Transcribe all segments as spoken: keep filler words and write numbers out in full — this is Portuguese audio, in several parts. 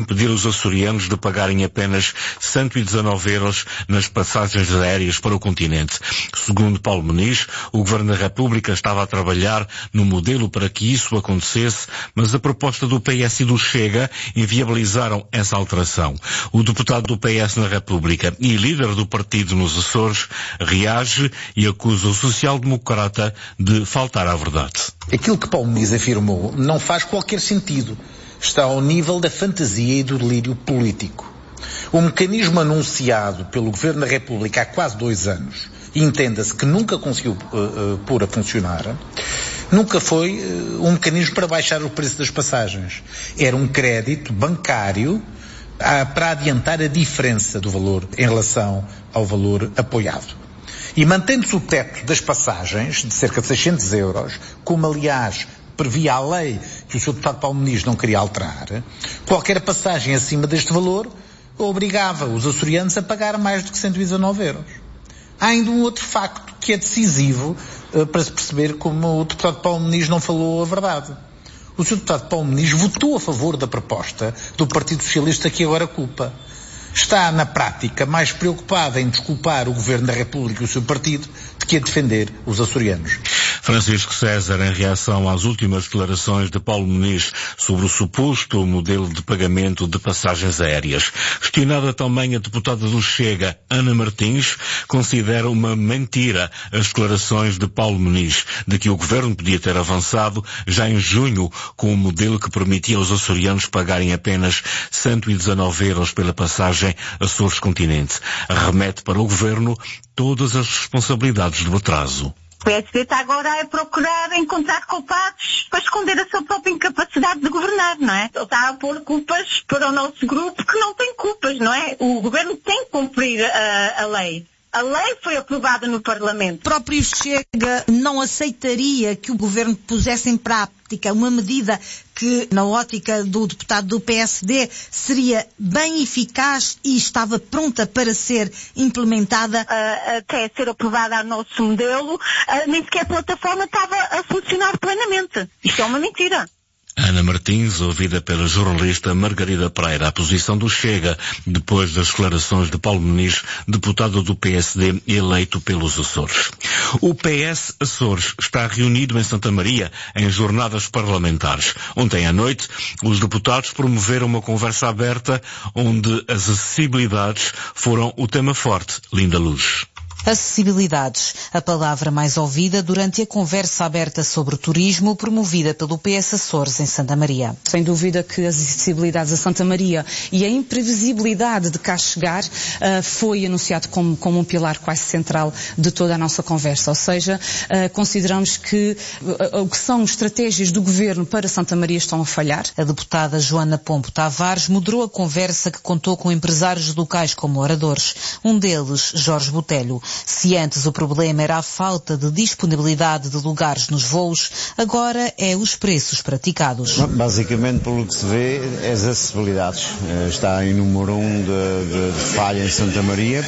impedir os açorianos de pagarem apenas cento e dezanove euros nas passagens aéreas para o continente. Segundo Paulo Muniz, o Governo da República estava a trabalhar no modelo para que isso acontecesse, mas a proposta do P S e do Chega inviabilizaram essa alteração. O deputado do P S na República e líder do partido nos Açores reage e acusa o social-democrata de faltar à verdade. Aquilo que Paulo Muniz afirmou não faz qualquer sentido. Está ao nível da fantasia e do delírio político. O mecanismo anunciado pelo Governo da República há quase dois anos, e entenda-se que nunca conseguiu uh, uh, pôr a funcionar, nunca foi uh, um mecanismo para baixar o preço das passagens. Era um crédito bancário uh, para adiantar a diferença do valor em relação ao valor apoiado. E mantendo-se o teto das passagens de cerca de seiscentos euros, como aliás previa a lei que o senhor deputado Paulo Muniz não queria alterar, qualquer passagem acima deste valor obrigava os açorianos a pagar mais do que cento e dezanove euros. Há ainda um outro facto que é decisivo uh, para se perceber como o deputado Paulo Muniz não falou a verdade. O senhor deputado Paulo Muniz votou a favor da proposta do Partido Socialista que agora culpa. Está, na prática, mais preocupada em desculpar o Governo da República e o seu partido do que a defender os açorianos. Francisco César, em reação às últimas declarações de Paulo Muniz sobre o suposto modelo de pagamento de passagens aéreas. Questionada também a deputada do Chega, Ana Martins, considera uma mentira as declarações de Paulo Muniz de que o Governo podia ter avançado já em junho com um modelo que permitia aos açorianos pagarem apenas cento e dezanove euros pela passagem Açores-Continente. Remete para o Governo todas as responsabilidades do atraso. O P S D está agora a procurar encontrar culpados para esconder a sua própria incapacidade de governar, não é? Ele está a pôr culpas para o nosso grupo que não tem culpas, não é? O Governo tem que cumprir a, a lei. A lei foi aprovada no Parlamento. O próprio Chega não aceitaria que o Governo pusesse em prática uma medida que, na ótica do deputado do P S D, seria bem eficaz e estava pronta para ser implementada. Uh, até ser aprovada a nosso modelo, uh, nem sequer a plataforma estava a funcionar plenamente. Isto é uma mentira. Ana Martins, ouvida pela jornalista Margarida Pereira, a posição do Chega, depois das declarações de Paulo Muniz, deputado do P S D eleito pelos Açores. O P S Açores está reunido em Santa Maria em jornadas parlamentares. Ontem à noite, os deputados promoveram uma conversa aberta onde as acessibilidades foram o tema forte. Linda Luz. Acessibilidades, a palavra mais ouvida durante a conversa aberta sobre o turismo promovida pelo P S Açores em Santa Maria. Sem dúvida que as acessibilidades a Santa Maria e a imprevisibilidade de cá chegar uh, foi anunciado como, como um pilar quase central de toda a nossa conversa. Ou seja, uh, consideramos que uh, o que são estratégias do Governo para Santa Maria estão a falhar. A deputada Joana Pombo Tavares moderou a conversa que contou com empresários locais como oradores. Um deles, Jorge Botelho. Se antes o problema era a falta de disponibilidade de lugares nos voos, agora é os preços praticados. Basicamente, pelo que se vê, é as acessibilidades. Está em número um de, de, de falha em Santa Maria,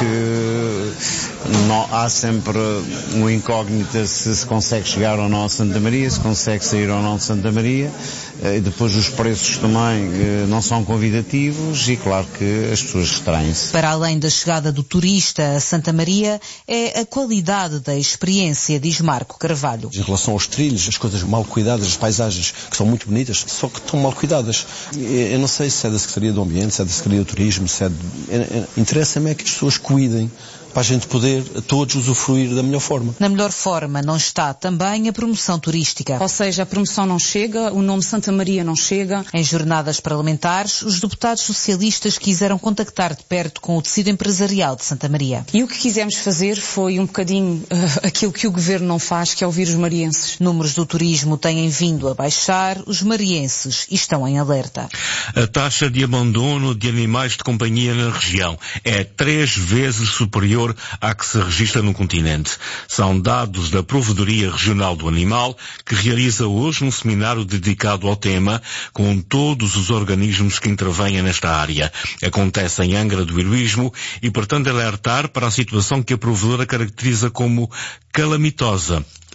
porque não, há sempre uma incógnita se se consegue chegar ou não a Santa Maria, se consegue sair ou não de Santa Maria. E depois os preços também não são convidativos e claro que as pessoas retraem-se. Para além da chegada do turista a Santa Maria, é a qualidade da experiência, diz Marco Carvalho. Em relação aos trilhos, as coisas mal cuidadas, as paisagens que são muito bonitas, só que estão mal cuidadas. Eu não sei se é da Secretaria do Ambiente, se é da Secretaria do Turismo, se é de... Interessa-me é que as pessoas cuidem para a gente poder todos usufruir da melhor forma. Na melhor forma não está também a promoção turística. Ou seja, a promoção não chega, o nome Santa Maria não chega. Em jornadas parlamentares, os deputados socialistas quiseram contactar de perto com o tecido empresarial de Santa Maria. E o que quisemos fazer foi um bocadinho uh, aquilo que o Governo não faz, que é ouvir os marienses. Números do turismo têm vindo a baixar, os marienses estão em alerta. A taxa de abandono de animais de companhia na região é três vezes superior à que se registra no continente. São dados da Provedoria Regional do Animal, que realiza hoje um seminário dedicado ao tema, com todos os organismos que intervenham nesta área. Acontece em Angra do Heroísmo e pretende alertar para a situação que a provedora caracteriza como calamitosa.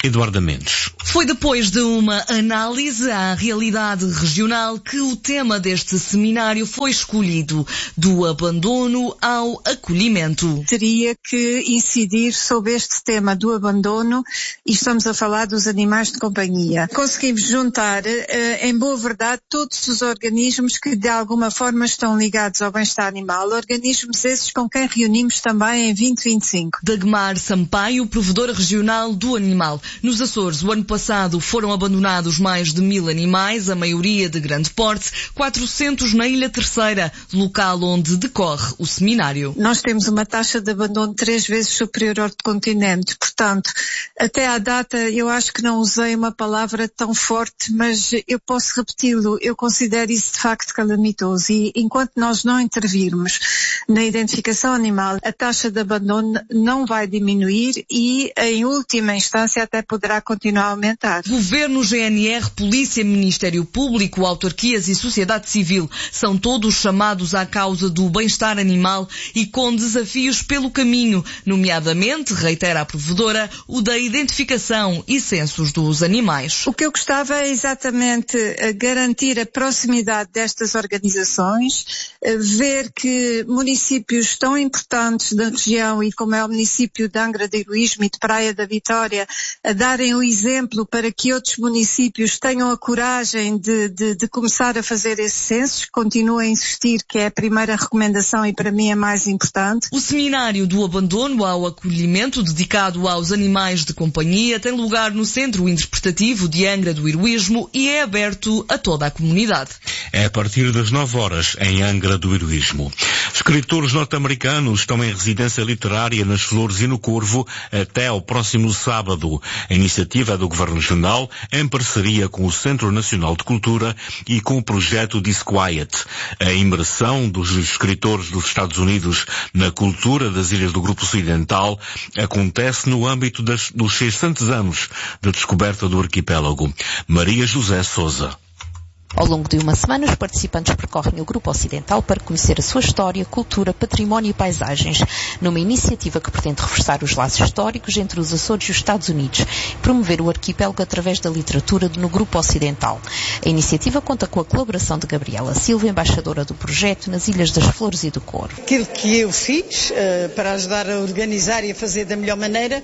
Eduardo Mendes. Foi depois de uma análise à realidade regional que o tema deste seminário foi escolhido, do abandono ao acolhimento. Teria que incidir sobre este tema do abandono e estamos a falar dos animais de companhia. Conseguimos juntar, em boa verdade, todos os organismos que de alguma forma estão ligados ao bem-estar animal, organismos esses com quem reunimos também em vinte vinte e cinco. Dagmar Sampaio, provedora regional do animal. Nos Açores, o ano passado foram abandonados mais de mil animais, a maioria de grande porte, quatrocentos na Ilha Terceira, local onde decorre o seminário. Nós temos uma taxa de abandono três vezes superior ao do continente, portanto, até à data eu acho que não usei uma palavra tão forte, mas eu posso repeti-lo, eu considero isso de facto calamitoso e enquanto nós não intervirmos na identificação animal, a taxa de abandono não vai diminuir e, em última instância, até poderá continuar a aumentar. Governo, G N R, Polícia, Ministério Público, autarquias e sociedade civil são todos chamados à causa do bem-estar animal e com desafios pelo caminho, nomeadamente, reitera a provedora, o da identificação e censos dos animais. O que eu gostava é exatamente garantir a proximidade destas organizações, ver que municípios tão importantes da região e como é o município de Angra do Heroísmo e de Praia da Vitória, a darem o exemplo para que outros municípios tenham a coragem de, de, de começar a fazer esses censos. Continuo a insistir que é a primeira recomendação e para mim é mais importante. O seminário do abandono ao acolhimento, dedicado aos animais de companhia, tem lugar no Centro Interpretativo de Angra do Heroísmo e é aberto a toda a comunidade. É a partir das nove horas em Angra do Heroísmo. Escritores norte-americanos estão em residência literária nas Flores e no Corvo até ao próximo sábado. A iniciativa é do Governo Regional em parceria com o Centro Nacional de Cultura e com o projeto Disquiet. A imersão dos escritores dos Estados Unidos na cultura das ilhas do Grupo Ocidental acontece no âmbito das, dos seiscentos anos da descoberta do arquipélago. Maria José Sousa. Ao longo de uma semana, os participantes percorrem o Grupo Ocidental para conhecer a sua história, cultura, património e paisagens, numa iniciativa que pretende reforçar os laços históricos entre os Açores e os Estados Unidos e promover o arquipélago através da literatura no Grupo Ocidental. A iniciativa conta com a colaboração de Gabriela Silva, embaixadora do projeto nas Ilhas das Flores e do Corvo. Aquilo que eu fiz uh, para ajudar a organizar e a fazer da melhor maneira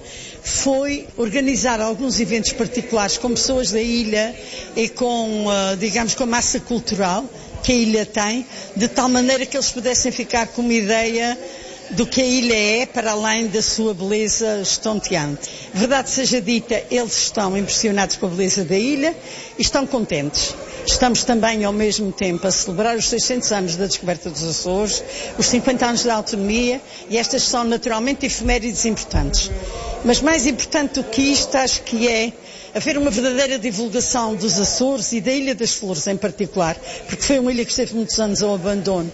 foi organizar alguns eventos particulares com pessoas da ilha e com, uh, digamos, com a massa cultural que a ilha tem, de tal maneira que eles pudessem ficar com uma ideia do que a ilha é, para além da sua beleza estonteante. Verdade seja dita, eles estão impressionados com a beleza da ilha e estão contentes. Estamos também, ao mesmo tempo, a celebrar os seiscentos anos da descoberta dos Açores, os cinquenta anos da autonomia, e estas são naturalmente efemérides importantes. Mas mais importante do que isto, acho que é haver uma verdadeira divulgação dos Açores e da Ilha das Flores em particular, porque foi uma ilha que esteve muitos anos ao abandono.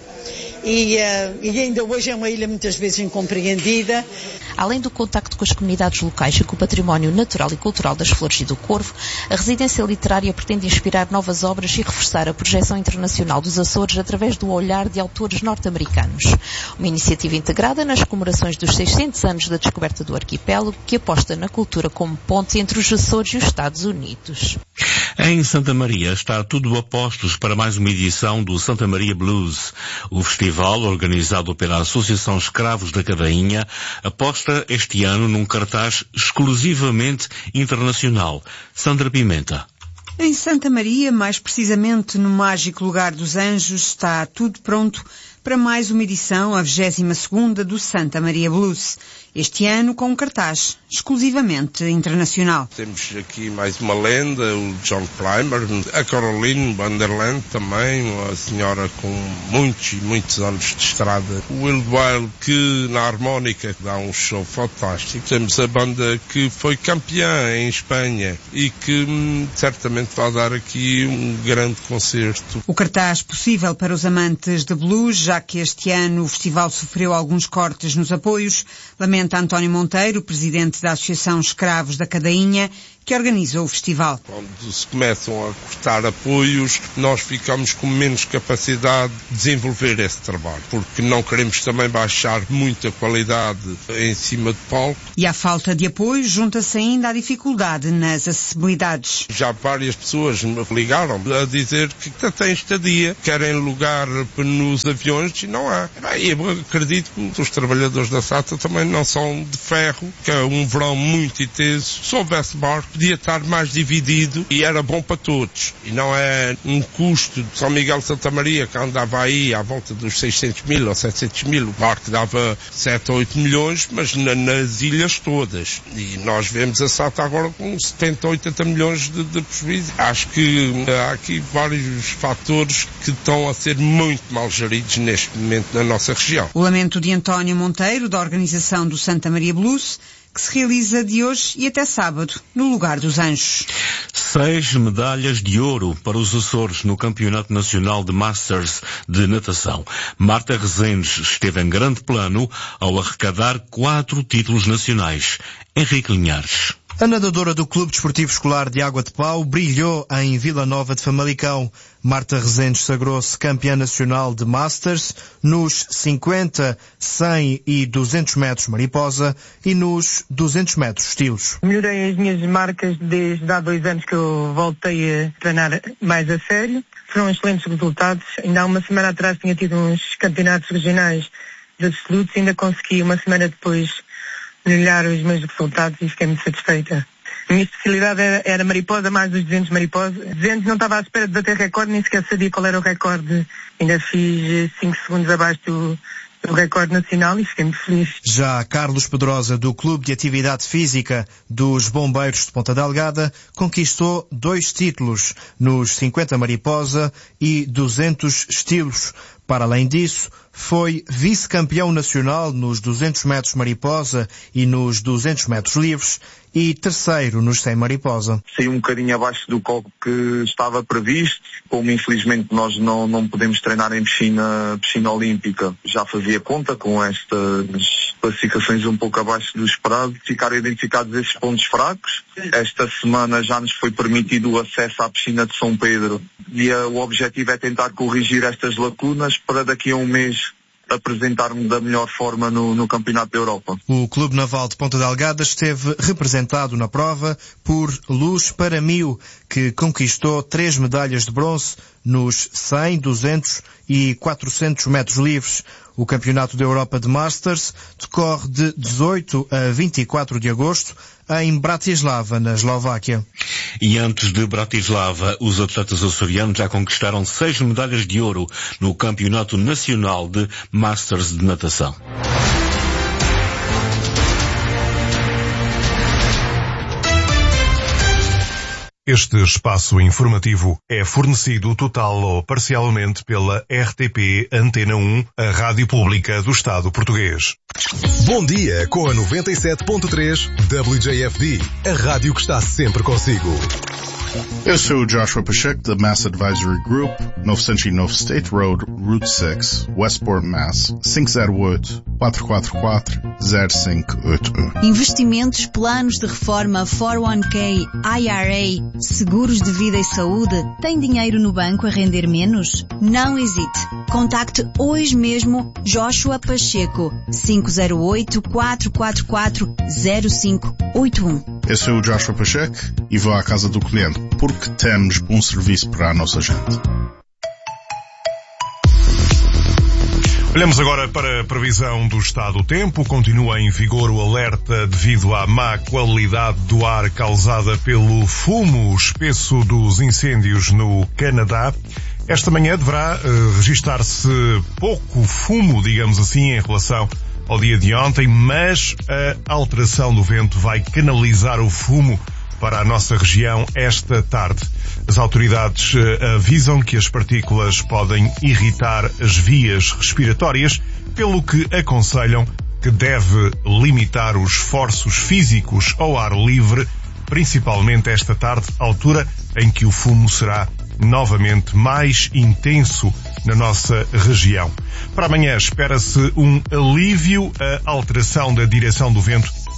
E, uh, e ainda hoje é uma ilha muitas vezes incompreendida. Além do contacto com as comunidades locais e com o património natural e cultural das Flores e do Corvo, a residência literária pretende inspirar novas obras e reforçar a projeção internacional dos Açores através do olhar de autores norte-americanos. Uma iniciativa integrada nas comemorações dos seiscentos anos da descoberta do arquipélago, que aposta na cultura como ponte entre os Açores e os Estados Unidos. Em Santa Maria está tudo a postos para mais uma edição do Santa Maria Blues. O festival, organizado pela Associação Escravos da Cadainha, aposta este ano num cartaz exclusivamente internacional. Sandra Pimenta. Em Santa Maria, mais precisamente no mágico lugar dos Anjos, está tudo pronto para mais uma edição, a vigésima segunda do Santa Maria Blues. Este ano com um cartaz exclusivamente internacional. Temos aqui mais uma lenda, o John Primer, a Caroline Vanderland também, uma senhora com muitos e muitos anos de estrada. O Will Wild, que na harmónica dá um show fantástico. Temos a banda que foi campeã em Espanha e que hum, certamente vai dar aqui um grande concerto. O cartaz possível para os amantes de blues, já que este ano o festival sofreu alguns cortes nos apoios, lamenta António Monteiro, presidente da Associação Escravos da Cadainha, que organiza o festival. Quando se começam a cortar apoios, nós ficamos com menos capacidade de desenvolver esse trabalho, porque não queremos também baixar muito a qualidade em cima de palco. E à falta de apoio junta-se ainda a dificuldade nas acessibilidades. Já várias pessoas me ligaram a dizer que têm estadia, querem lugar nos aviões e não há. Eu acredito que os trabalhadores da S A T A também não são de ferro, que é um verão muito intenso. Se houvesse barco, podia estar mais dividido e era bom para todos. E não é um custo de São Miguel de Santa Maria, que andava aí à volta dos seiscentos mil ou setecentos mil, o barco dava sete ou oito milhões, mas na, nas ilhas todas. E nós vemos a S A T A agora com setenta ou oitenta milhões de, de prejuízo. Acho que há aqui vários fatores que estão a ser muito mal geridos neste momento na nossa região. O lamento de António Monteiro, da organização do Santa Maria Blues, que se realiza de hoje e até sábado, no Lugar dos Anjos. Seis medalhas de ouro para os Açores no Campeonato Nacional de Masters de Natação. Marta Rezendes esteve em grande plano ao arrecadar quatro títulos nacionais. Henrique Linhares. A nadadora do Clube Desportivo Escolar de Água de Pau brilhou em Vila Nova de Famalicão. Marta Rezendes sagrou-se campeã nacional de Masters nos cinquenta, cem e duzentos metros mariposa e nos duzentos metros estilos. Melhorei as minhas marcas desde há dois anos que eu voltei a treinar mais a sério. Foram excelentes resultados. Ainda há uma semana atrás tinha tido uns campeonatos regionais de absolutos e ainda consegui uma semana depois melhorar os meus resultados e fiquei muito satisfeita. A minha especialidade era, era mariposa, mais dos duzentos mariposa. duzentos não estava à espera de bater recorde, nem sequer sabia qual era o recorde. Ainda fiz cinco segundos abaixo do, do recorde nacional e fiquei muito feliz. Já Carlos Pedrosa, do Clube de Atividade Física dos Bombeiros de Ponta Delgada, conquistou dois títulos nos cinquenta mariposa e duzentos estilos. Para além disso, foi vice-campeão nacional nos duzentos metros mariposa e nos duzentos metros livres e terceiro nos cem mariposa. Saí um bocadinho abaixo do que estava previsto, como infelizmente nós não, não podemos treinar em piscina, piscina olímpica. Já fazia conta com estas classificações um pouco abaixo do esperado, ficaram identificados esses pontos fracos. Esta semana já nos foi permitido o acesso à piscina de São Pedro e uh, o objetivo é tentar corrigir estas lacunas para daqui a um mês apresentar-me da melhor forma no, no Campeonato da Europa. O Clube Naval de Ponta Delgada esteve representado na prova por Luz Paramio, que conquistou três medalhas de bronze nos cem, duzentos e quatrocentos metros livres. O Campeonato da Europa de Masters decorre de dezoito a vinte e quatro de agosto em Bratislava, na Eslováquia. E antes de Bratislava, os atletas açorianos já conquistaram seis medalhas de ouro no Campeonato Nacional de Masters de Natação. Este espaço informativo é fornecido total ou parcialmente pela R T P Antena um, a rádio pública do Estado português. Bom dia com a noventa e sete ponto três W J F D, a rádio que está sempre consigo. Eu sou o Joshua Pacheco, da Mass Advisory Group, novecentos e nove State Road, Route seis, Westport, Mass. cinco zero oito, quatro quatro quatro, zero cinco oito um. Investimentos, planos de reforma, quatro um K, I R A, seguros de vida e saúde. Tem dinheiro no banco a render menos? Não hesite. Contacte hoje mesmo Joshua Pacheco, cinco zero oito, quatro quatro quatro, zero cinco oito um. Eu sou o Joshua Pacheco e vou à casa do cliente, porque temos bom serviço para a nossa gente. Olhamos agora para a previsão do estado do tempo. Continua em vigor o alerta devido à má qualidade do ar causada pelo fumo espesso dos incêndios no Canadá. Esta manhã deverá uh, registar-se pouco fumo, digamos assim, em relação ao dia de ontem, mas a alteração do vento vai canalizar o fumo para a nossa região esta tarde. As autoridades avisam que as partículas podem irritar as vias respiratórias, pelo que aconselham que deve limitar os esforços físicos ao ar livre, principalmente esta tarde, altura em que o fumo será novamente mais intenso na nossa região. Para amanhã espera-se um alívio. A alteração da direção do vento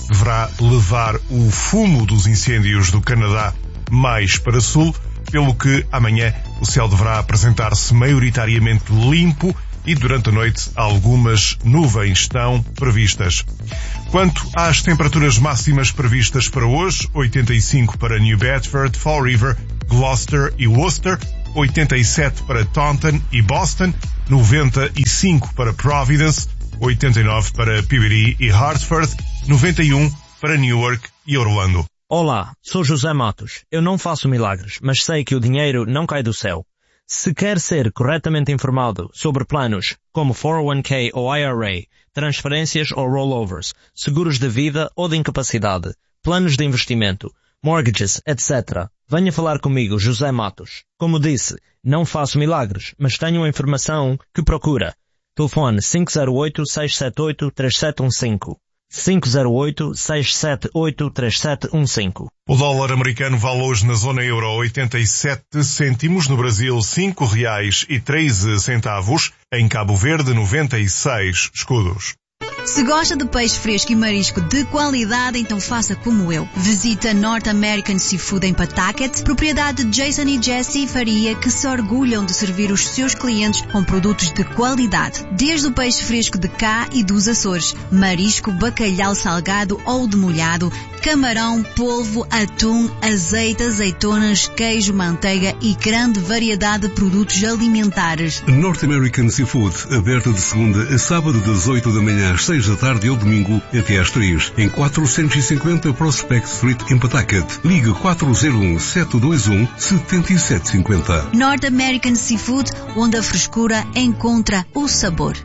deverá levar o fumo dos incêndios do Canadá mais para sul, pelo que amanhã o céu deverá apresentar-se maioritariamente limpo e durante a noite algumas nuvens estão previstas. Quanto às temperaturas máximas previstas para hoje, oitenta e cinco para New Bedford, Fall River, Gloucester e Worcester, oitenta e sete para Taunton e Boston, noventa e cinco para Providence, oitenta e nove para Peabody e Hartford, noventa e um para Newark e Orlando. Olá, sou José Matos. Eu não faço milagres, mas sei que o dinheiro não cai do céu. Se quer ser corretamente informado sobre planos como quatro oh one k ou I R A, transferências ou rollovers, seguros de vida ou de incapacidade, planos de investimento, mortgages, etcétera, venha falar comigo, José Matos. Como disse, não faço milagres, mas tenho a informação que procura. Telefone cinco zero oito, seis sete oito, três sete um cinco. cinco zero oito, seis sete oito, três sete um cinco. O dólar americano vale hoje na zona euro oitenta e sete cêntimos, no Brasil cinco reais e treze centavos, em Cabo Verde noventa e seis escudos. Se gosta de peixe fresco e marisco de qualidade, então faça como eu. Visita North American Seafood em Pawtucket, propriedade de Jason e Jessie Faria, que se orgulham de servir os seus clientes com produtos de qualidade. Desde o peixe fresco de cá e dos Açores, marisco, bacalhau salgado ou demolhado, camarão, polvo, atum, azeite, azeitonas, queijo, manteiga e grande variedade de produtos alimentares. North American Seafood, aberto de segunda a sábado das oito da manhã às seis da tarde ou domingo até às três, em quatrocentos e cinquenta Prospect Street em Pawtucket. Ligue quatro zero um, sete dois um, sete sete cinco zero. North American Seafood, onde a frescura encontra o sabor.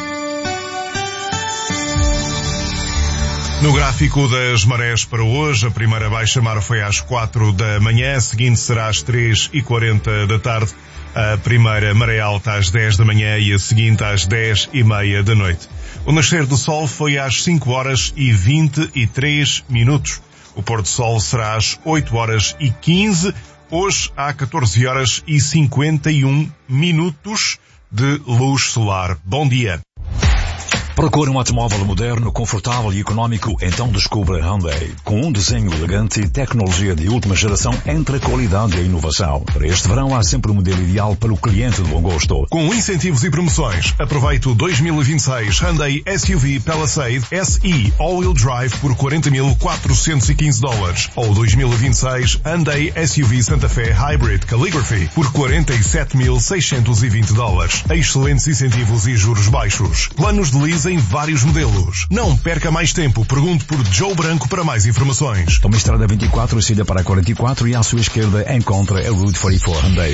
No gráfico das marés para hoje, a primeira baixa-mar foi às quatro da manhã, a seguinte será às três e quarenta da tarde, a primeira maré alta às dez da manhã e a seguinte às dez e meia da noite. O nascer do sol foi às cinco horas e vinte e três minutos. O pôr do sol será às oito horas e quinze, hoje há catorze horas e cinquenta e um minutos de luz solar. Bom dia. Procura um automóvel moderno, confortável e económico? Então descubra Hyundai. Com um desenho elegante e tecnologia de última geração, entre a qualidade e a inovação. Para este verão há sempre o modelo ideal para o cliente de bom gosto. Com incentivos e promoções, aproveite o dois mil e vinte e seis Hyundai S U V Palisade S E All-Wheel Drive por quarenta mil quatrocentos e quinze dólares. Ou dois mil e vinte e seis Hyundai S U V Santa Fe Hybrid Calligraphy por quarenta e sete mil seiscentos e vinte dólares. Excelentes incentivos e juros baixos. Planos de lease em vários modelos. Não perca mais tempo. Pergunte por Joe Branco para mais informações. Tome a estrada vinte e quatro, saída para quarenta e quatro e à sua esquerda encontra a Route quarenta e quatro Hyundai.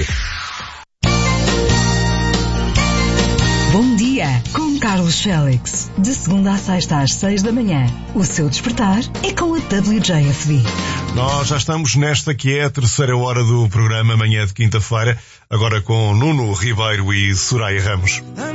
Bom dia, com Carlos Félix. De segunda à sexta às seis da manhã. O seu despertar é com a W J F D. Nós já estamos nesta que é a terceira hora do programa, amanhã de quinta-feira, agora com Nuno Ribeiro e Soraya Ramos.